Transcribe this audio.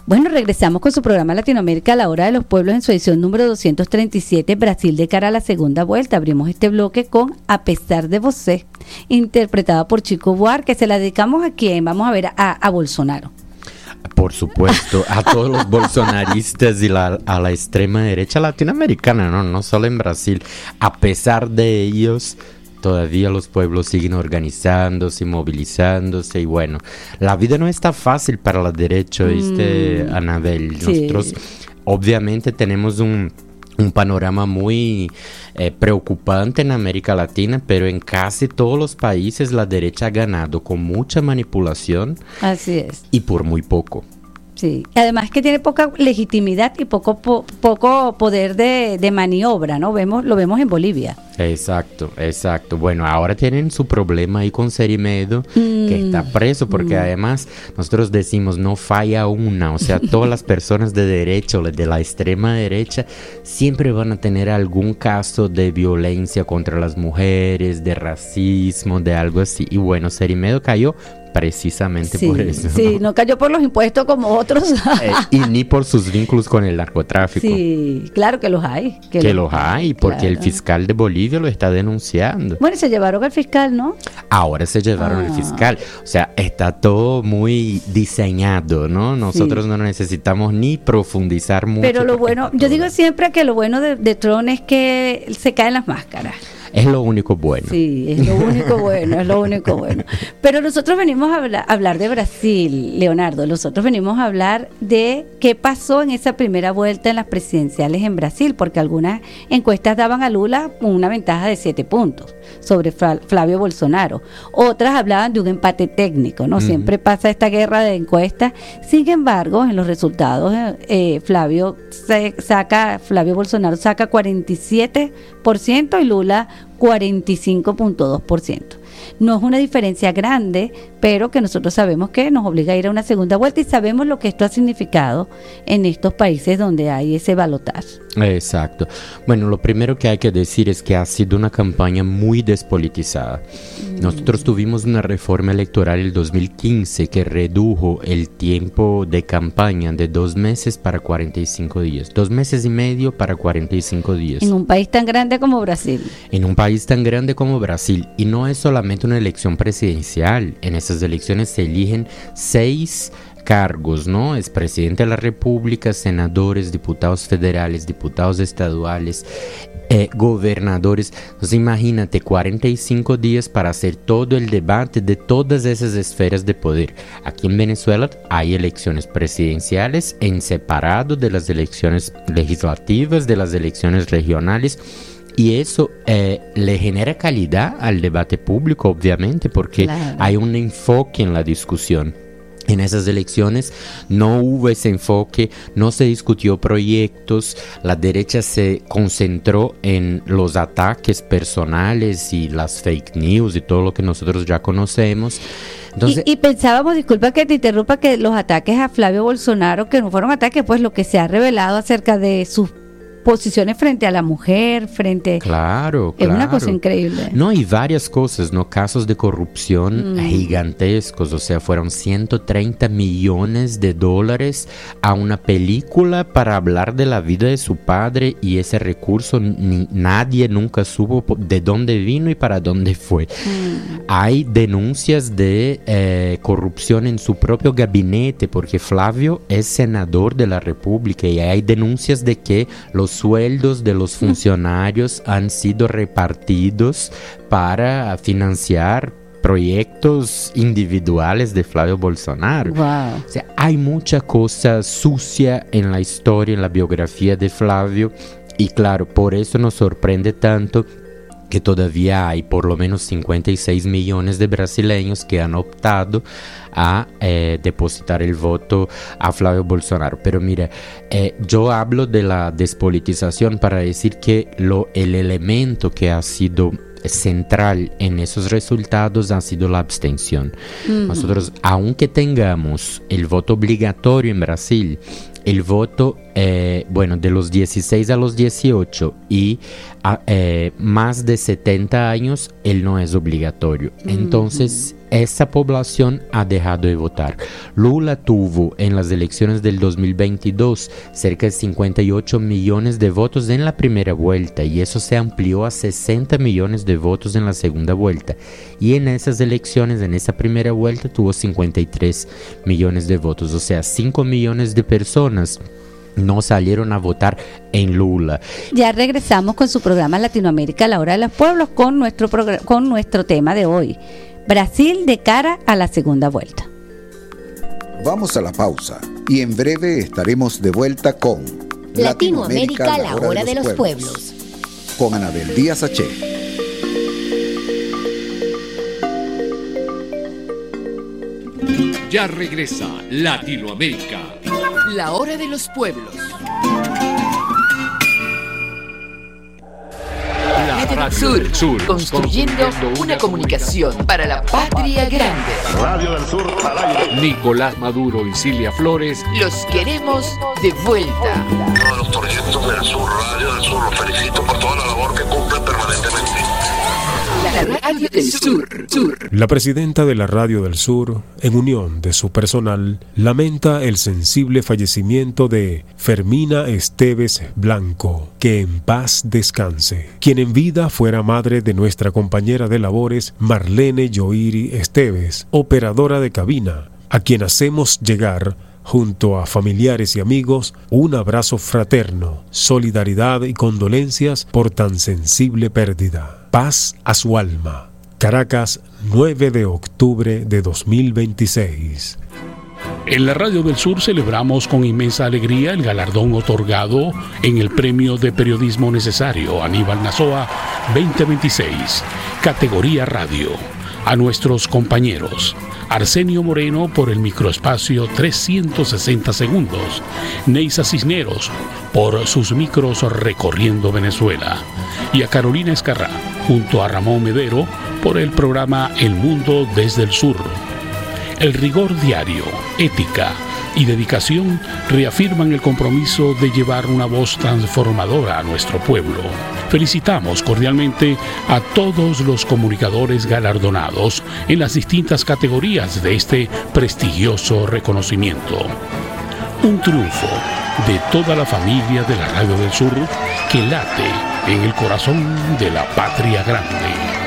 Bueno, regresamos con su programa Latinoamérica a la hora de los pueblos en su edición número 237, Brasil de cara a la segunda vuelta. Abrimos este bloque con A pesar de você, interpretada por Chico Buarque. Se la dedicamos a quién, vamos a ver, a Bolsonaro. Por supuesto, a todos los bolsonaristas y a la extrema derecha latinoamericana, no solo en Brasil. A pesar de ellos, todavía los pueblos siguen organizándose, movilizándose y bueno, la vida no está fácil para la derecha, ¿viste, Anabel? Sí. Nosotros obviamente tenemos un panorama muy preocupante en América Latina, pero en casi todos los países la derecha ha ganado con mucha manipulación. Así es. Y por muy poco. Sí, además que tiene poca legitimidad y poco poder de maniobra, ¿no? Lo vemos en Bolivia. Exacto. Bueno, ahora tienen su problema ahí con Cerimedo, que está preso, porque además nosotros decimos no falla una, o sea, todas las personas de derecha o de la extrema derecha siempre van a tener algún caso de violencia contra las mujeres, de racismo, de algo así. Y bueno, Cerimedo cayó precisamente por eso. Sí, no cayó por los impuestos como otros. Y ni por sus vínculos con el narcotráfico. Sí, claro que los hay. Que los hay, porque claro. El fiscal de Bolivia lo está denunciando. Bueno, y se llevaron al fiscal, ¿no? Ahora se llevaron al fiscal. O sea, está todo muy diseñado, ¿no? Nosotros no necesitamos ni profundizar mucho. Pero lo bueno, yo digo siempre que lo bueno de Trump es que se caen las máscaras. Es lo único bueno. Sí, es lo único bueno, es lo único bueno. Pero nosotros venimos a hablar de Brasil, Leonardo. Nosotros venimos a hablar de qué pasó en esa primera vuelta en las presidenciales en Brasil, porque algunas encuestas daban a Lula una ventaja de 7 puntos sobre Flavio Bolsonaro. Otras hablaban de un empate técnico, ¿no? Siempre pasa esta guerra de encuestas. Sin embargo, en los resultados, Flavio Bolsonaro saca 47% y Lula 45.2%. No es una diferencia grande, pero que nosotros sabemos que nos obliga a ir a una segunda vuelta y sabemos lo que esto ha significado en estos países donde hay ese balotaje. Exacto. Bueno, lo primero que hay que decir es que ha sido una campaña muy despolitizada. Nosotros tuvimos una reforma electoral en el 2015 que redujo el tiempo de campaña de 2 meses para 45 días. 2 meses y medio para 45 días. En un país tan grande como Brasil. En un país tan grande como Brasil. Y no es solamente una elección presidencial. En esas elecciones se eligen 6 cargos, ¿no? Es presidente de la República, senadores, diputados federales, diputados estaduales, gobernadores. Entonces imagínate 45 días para hacer todo el debate de todas esas esferas de poder. Aquí en Venezuela hay elecciones presidenciales en separado de las elecciones legislativas, de las elecciones regionales. Y eso le genera calidad al debate público, obviamente, porque hay un enfoque en la discusión. En esas elecciones no hubo ese enfoque, no se discutió proyectos, la derecha se concentró en los ataques personales y las fake news y todo lo que nosotros ya conocemos. Entonces, y pensábamos, disculpa que te interrumpa, que los ataques a Flavio Bolsonaro, que no fueron ataques, pues lo que se ha revelado acerca de sus posiciones frente a la mujer, Claro. Es una cosa increíble. No, y varias cosas, ¿no? Casos de corrupción gigantescos, o sea, fueron $130 millones a una película para hablar de la vida de su padre, y ese recurso nadie nunca supo de dónde vino y para dónde fue. Hay denuncias de corrupción en su propio gabinete, porque Flavio es senador de la República, y hay denuncias de que los sueldos de los funcionarios han sido repartidos para financiar proyectos individuales de Flavio Bolsonaro. Wow. O sea, hay mucha cosa sucia en la historia, en la biografía de Flavio, y claro, por eso nos sorprende tanto que todavía hay por lo menos 56 millones de brasileños que han optado a depositar el voto a Flavio Bolsonaro. Pero mira, yo hablo de la despolitización para decir que el elemento que ha sido central en esos resultados ha sido la abstención. Nosotros, aunque tengamos el voto obligatorio en Brasil, el voto, de los 16 a los 18 y más de 70 años, él no es obligatorio. Entonces, esa población ha dejado de votar. Lula tuvo en las elecciones del 2022 cerca de 58 millones de votos en la primera vuelta, y eso se amplió a 60 millones de votos en la segunda vuelta. Y en esas elecciones, en esa primera vuelta, tuvo 53 millones de votos, o sea, 5 millones de personas no salieron a votar en Lula. Ya regresamos con su programa Latinoamérica, la hora de los pueblos, con nuestro tema de hoy: Brasil de cara a la segunda vuelta. Vamos a la pausa y en breve estaremos de vuelta con Latinoamérica, la hora de los pueblos. Con Anabel Díaz H. Ya regresa Latinoamérica, la hora de los pueblos. La Radio del Sur, construyendo una comunicación para la patria grande. Radio del Sur al aire. Nicolás Maduro y Silvia Flores. Los queremos de vuelta. Todos los proyectos del Sur, Radio del Sur, los felicito por toda la labor que cumplen permanentemente. La Radio del Sur. La presidenta de la Radio del Sur, en unión de su personal, lamenta el sensible fallecimiento de Fermina Esteves Blanco, que en paz descanse, quien en vida fuera madre de nuestra compañera de labores Marlene Yoiri Esteves, operadora de cabina, a quien hacemos llegar, junto a familiares y amigos, un abrazo fraterno, solidaridad y condolencias por tan sensible pérdida. Paz a su alma. Caracas, 9 de octubre de 2026. En la Radio del Sur celebramos con inmensa alegría el galardón otorgado en el Premio de Periodismo Necesario Aníbal Nazoa 2026, categoría Radio, a nuestros compañeros Arsenio Moreno por el microespacio 360 segundos, Neisa Cisneros por sus micros recorriendo Venezuela, y a Carolina Escarrá junto a Ramón Medero por el programa El Mundo desde el Sur. El rigor diario, ética y dedicación reafirman el compromiso de llevar una voz transformadora a nuestro pueblo. Felicitamos cordialmente a todos los comunicadores galardonados en las distintas categorías de este prestigioso reconocimiento. Un triunfo de toda la familia de la Radio del Sur que late en el corazón de la patria grande.